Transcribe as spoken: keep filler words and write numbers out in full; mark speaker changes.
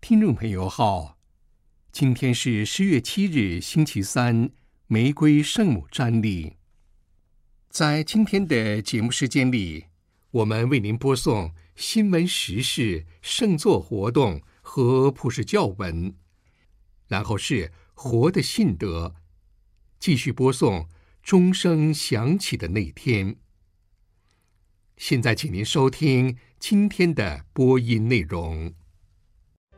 Speaker 1: 听众朋友好，今天是十月七日，星期三，玫瑰圣母瞻礼。在今天的节目时间里，我们为您播送新闻时事、圣座活动和普世教文，然后是活的信德，继续播送钟声响起的那天。现在请您收听今天的播音内容。